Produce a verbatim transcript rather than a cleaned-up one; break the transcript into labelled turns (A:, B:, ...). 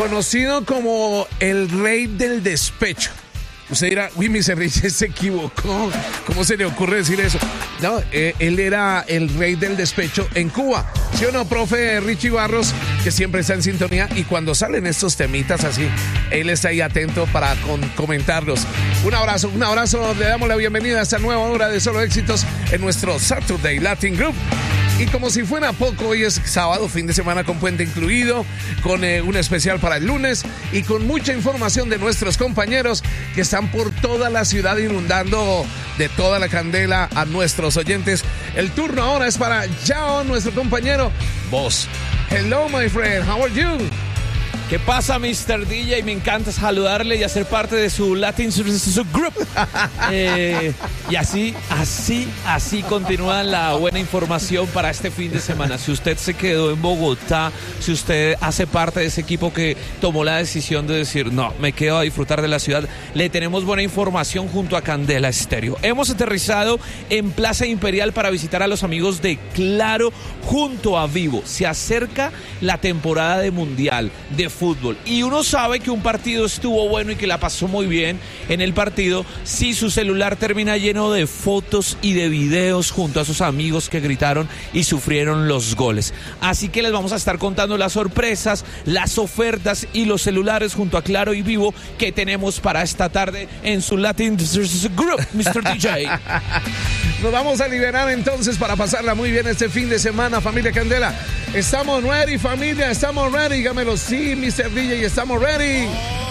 A: conocido como el rey del despecho. Usted dirá, uy, mister Richie se equivocó. ¿Cómo se le ocurre decir eso? No, eh, él era el rey del despecho en Cuba. ¿Sí o no, profe Richie Barros? Que siempre está en sintonía y cuando salen estos temitas así, él está ahí atento para con, comentarlos. Un abrazo, un abrazo. Le damos la bienvenida a esta nueva hora de Solo Éxitos en nuestro Saturday Latin Group. Y como si fuera poco, hoy es sábado, fin de semana con puente incluido, con eh, un especial para el lunes y con mucha información de nuestros compañeros que están por toda la ciudad inundando de toda la candela a nuestros oyentes. El turno ahora es para Yao, nuestro compañero. Vos. Hello, my friend. How are you?
B: ¿Qué pasa, mister D J? Me encanta saludarle y hacer parte de su Latin Group. Eh, y así, así, así continúa la buena información para este fin de semana. Si usted se quedó en Bogotá, si usted hace parte de ese equipo que tomó la decisión de decir, no, me quedo a disfrutar de la ciudad, le tenemos buena información junto a Candela Estéreo. Hemos aterrizado en Plaza Imperial para visitar a los amigos de Claro junto a Vivo. Se acerca la temporada de Mundial de fútbol y uno sabe que un partido estuvo bueno y que la pasó muy bien en el partido si su celular termina lleno de fotos y de videos junto a sus amigos que gritaron y sufrieron los goles. Así que les vamos a estar contando las sorpresas, las ofertas y los celulares junto a Claro y Vivo que tenemos para esta tarde en su Latin Group, mister D J.
A: Nos vamos a liberar entonces para pasarla muy bien este fin de semana, familia Candela. Estamos ready, familia, estamos ready. Dígamelo, sí, mister D J, estamos ready.